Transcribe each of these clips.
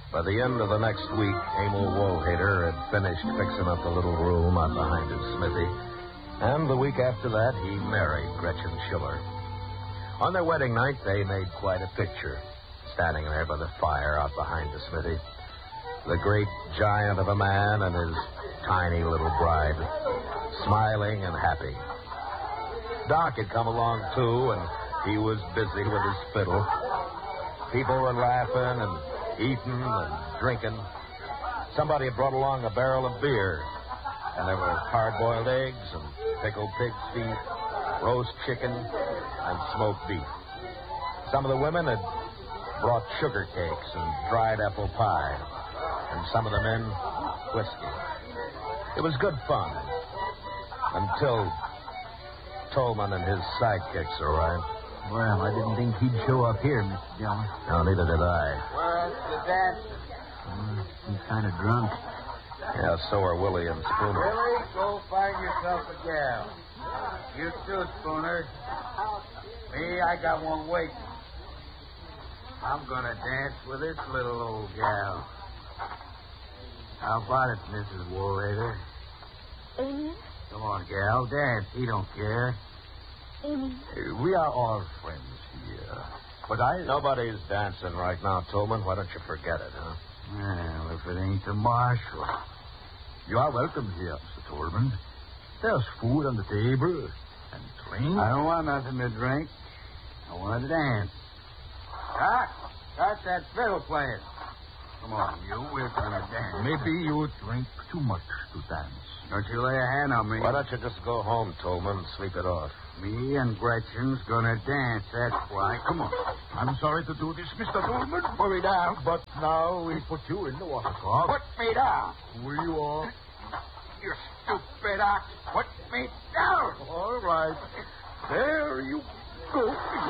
By the end of the next week, Emil Wohlhader had finished fixing up the little room out behind his smithy. And the week after that, he married Gretchen Schiller. On their wedding night, they made quite a picture, standing there by the fire out behind the smithy. The great giant of a man and his tiny little bride, smiling and happy. Doc had come along, too, and he was busy with his fiddle. People were laughing and eating and drinking. Somebody had brought along a barrel of beer, and there were hard-boiled eggs and pickled pig's feet, roast chicken, and smoked beef. Some of the women had brought sugar cakes and dried apple pie, and some of the men, whiskey. It was good fun, until Tolman and his sidekicks arrived. Well, I didn't think he'd show up here, Mr. Dillon. No, neither did I. Where's the dancing? He's kind of drunk. Yeah, so are Willie and Spooner. Willie, go find yourself a gal. You too, Spooner. Me, I got one waiting. I'm gonna dance with this little old gal. How about it, Mrs. Woolhader? Amy? Come on, gal, dance. He don't care. Amy? We are all friends here. But Nobody's dancing right now, Tolman. Why don't you forget it, huh? Well, if it ain't the marshal. You are welcome here, Mr. Tolman. There's food on the table and drink. I don't want nothing to drink. I want to dance. Doc, start that fiddle playing. Come on, you. We're gonna dance. Maybe you drink too much to dance. Don't you lay a hand on me. Why don't you just go home, Tolman, and sleep it off? Me and Gretchen's gonna dance, that's why. Come on. I'm sorry to do this, Mr. Tolman. Put me down, but now we put you in the waterfall. Put me down. Who you are? You stupid ox. Put me down. All right. There you go.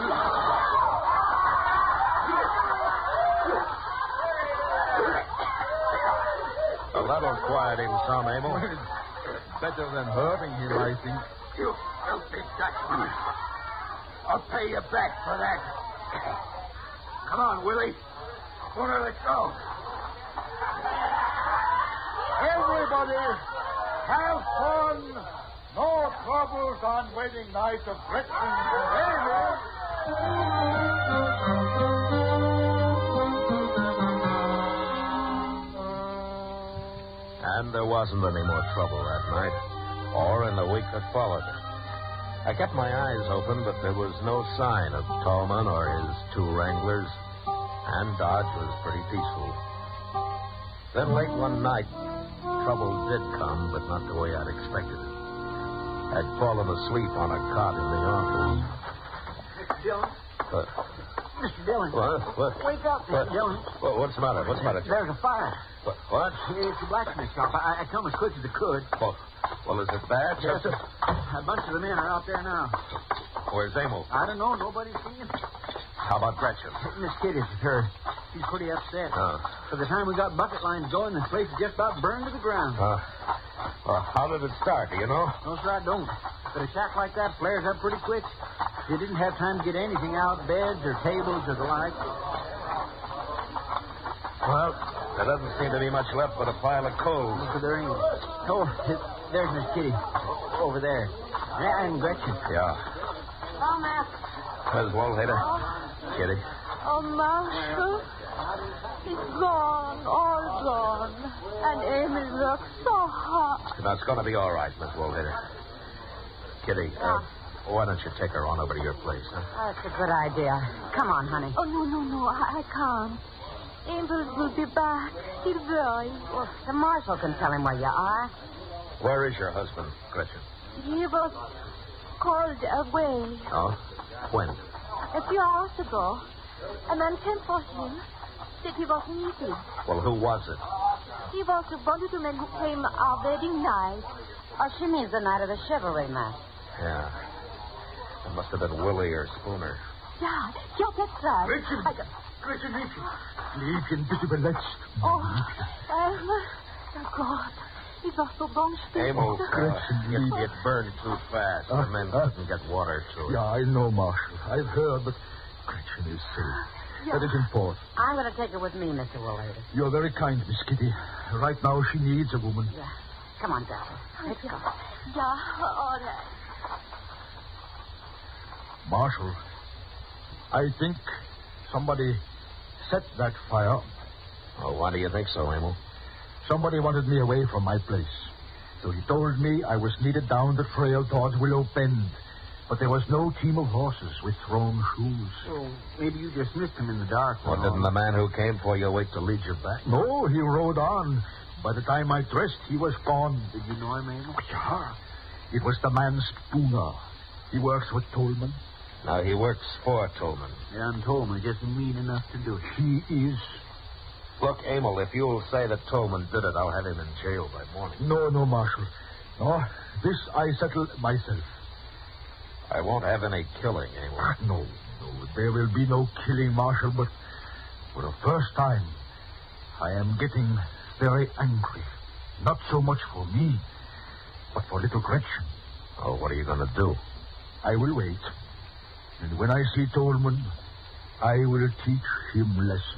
Well, that'll quiet him some, Emil. Better than hurting him, I think. You filthy Dutchman. I'll pay you back for that. Come on, Willie. Spooner, let's go. Everybody, have fun. No troubles on wedding night of Gretchen and Amy. And there wasn't any more trouble that night, or in the week that followed. I kept my eyes open, but there was no sign of Tolman or his two wranglers, and Dodge was pretty peaceful. Then late one night, trouble did come, but not the way I'd expected it. I'd fallen asleep on a cot in the office. Mr. Dillon. What? Mr. Dillon. What? Wake up, Mr. Dillon. What's the matter? What's the matter? There's a fire. What? It's a blacksmith shop. I come as quick as I could. Well, is it bad? Yes, sir. A bunch of the men are out there now. Where's Emil? I don't know. Nobody's seen him. How about Gretchen? Miss Kitty's her. She's pretty upset. By the time we got bucket lines going, the place is just about burned to the ground. How did it start? Do you know? No, sir, I don't. But a shack like that flares up pretty quick. You didn't have time to get anything out, beds or tables or the like. Well, there doesn't seem to be much left but a pile of coals. So there ain't. Oh, there's Miss Kitty. Over there. Yeah, and Gretchen. Yeah. Oh, Master. There's Wohlhader. Kitty. Oh, Master. He's gone. All gone. And Amy looks so hot. Now, it's going to be all right, Miss Wohlhader. Kitty, why don't you take her on over to your place, huh? That's a good idea. Come on, honey. Oh, no. I can't. Angel will be back. He'll worry. Well, the marshal can tell him where you are. Where is your husband, Gretchen? He was called away Oh? When? a few hours ago. A man came for him, said he was needed. Well, who was it? He was one of the men who came our wedding night. Oh, she means the night of the chivalry match. Yeah. It must have been Willie or Spooner. Yeah, that's right. Gretchen! Gretchen! Liebchen, bitte überletzt. Oh, God. It was so long. Emil, it burned too fast. The men couldn't get water to it. Yeah, I know, Marshal. I've heard, but Gretchen is safe. Yeah. Let it in port. I'm going to take her with me, Mr. Woolhader. You're very kind, Miss Kitty. Right now, she needs a woman. Yeah. Come on, Doctor. Let's go. Yeah, all right. Marshal, I think somebody set that fire. Oh, why do you think so, Emil? Somebody wanted me away from my place. So he told me I was needed down the trail towards Willow Bend. But there was no team of horses with thrown shoes. So maybe you just missed him in the dark. Well, didn't the man who came for you wait to lead you back? No, he rode on. By the time I dressed, he was gone. Did you know him, Emil? Yeah. It was the man Spooner. He works with Tolman. Now, he works for Tolman. Yeah, and Tolman just mean enough to do it. He is. Look, Emil, if you'll say that Tolman did it, I'll have him in jail by morning. No, Marshal. No, this I settle myself. I won't have any killing, Emil. No. There will be no killing, Marshal, but for the first time, I am getting very angry. Not so much for me, but for little Gretchen. Oh, what are you going to do? I will wait. And when I see Tolman, I will teach him lessons.